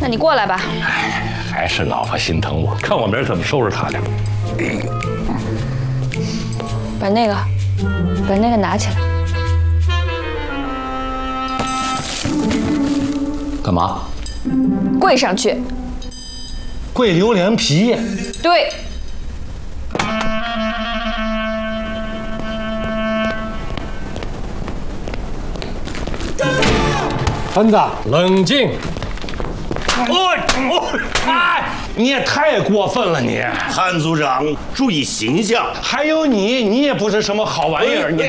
那你过来吧。 还是老婆心疼我，看我明儿怎么收拾她去。 把那个拿起来。 干嘛？ 跪上去。 跪榴莲皮。 对。 孙子，冷静。 哎，你也太过分了你！ 潘组长，注意形象。 还有你也不是什么好玩意儿，你。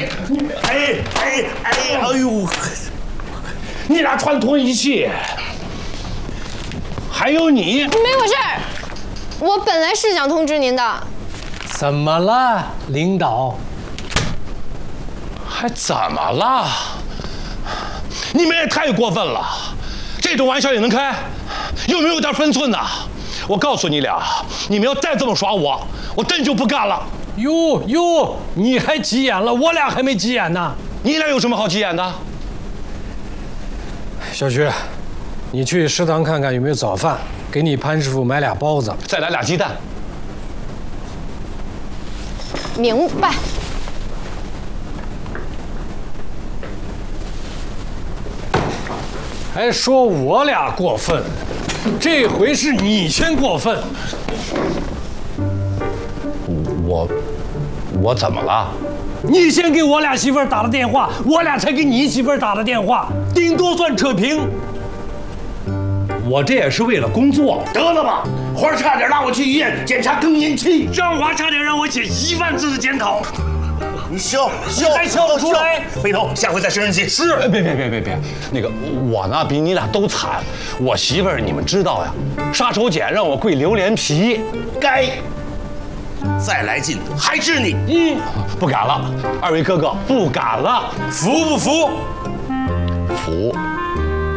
哎呦！ 你俩串通一气。还有你。 没有事儿，我本来是想通知您的。 怎么了，领导？ 还怎么了？你们也太过分了，这种玩笑也能开？有没有点分寸呐？我告诉你俩，你们要再这么耍我，我真就不干了。 哟，你还急眼了？我俩还没急眼呢。 你俩有什么好急眼的？ 小徐，你去食堂看看有没有早饭，给你潘师傅买俩包子， 再来俩鸡蛋。 明白。 还说我俩过分，这回是你先过分。 我怎么了？ 你先给我俩媳妇儿打的电话，我俩才给你媳妇儿打的电话，顶多算扯平。 我这也是为了工作。 得了吧，花差点拉我去医院检查更年期， 张华差点让我写1万字的检讨。 你笑还笑得出来？ 回头下回再生人气。 是，别，那个我呢比你俩都惨，我媳妇儿你们知道呀，杀手锏让我跪榴莲皮， 该。再来劲还治你？ 不敢了，二位哥哥不敢了， 服不服？ 服。